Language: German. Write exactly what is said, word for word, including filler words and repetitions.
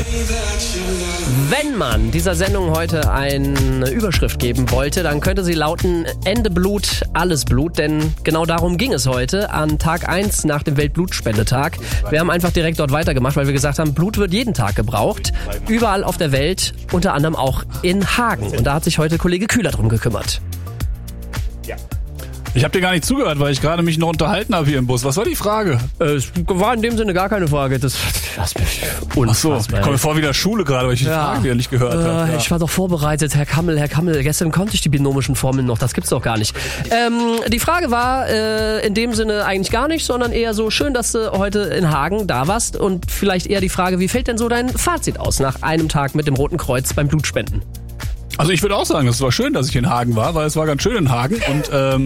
Wenn man dieser Sendung heute eine Überschrift geben wollte, dann könnte sie lauten: Ende Blut, alles Blut. Denn genau darum ging es heute an Tag eins nach dem Weltblutspendetag. Wir haben einfach direkt dort weitergemacht, weil wir gesagt haben, Blut wird jeden Tag gebraucht. Überall auf der Welt, unter anderem auch in Hagen. Und da hat sich heute Kollege Kühler drum gekümmert. Ich habe dir gar nicht zugehört, weil ich gerade mich noch unterhalten habe hier im Bus. Was war die Frage? Äh, es war in dem Sinne gar keine Frage. Das, das mich Ach so, ich komme mir vor wie der Schule gerade, weil ich die ja. Frage ja nicht gehört äh, habe. Ja. Ich war doch vorbereitet, Herr Kammel, Herr Kammel. Gestern konnte ich die binomischen Formeln noch, das gibt's doch gar nicht. Ähm, die Frage war äh, in dem Sinne eigentlich gar nicht, sondern eher so: schön, dass du heute in Hagen da warst. Und vielleicht eher die Frage, wie fällt denn so dein Fazit aus nach einem Tag mit dem Roten Kreuz beim Blutspenden? Also ich würde auch sagen, es war schön, dass ich in Hagen war, weil es war ganz schön in Hagen. Und ähm